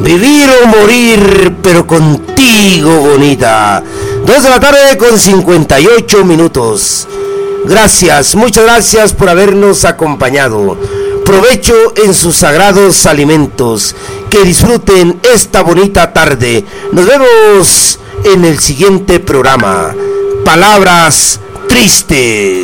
Vivir o morir, pero contigo, bonita. 2 de la tarde con 58 minutos. Gracias, muchas gracias por habernos acompañado. Provecho en sus sagrados alimentos. Que disfruten esta bonita tarde. Nos vemos en el siguiente programa. Palabras tristes.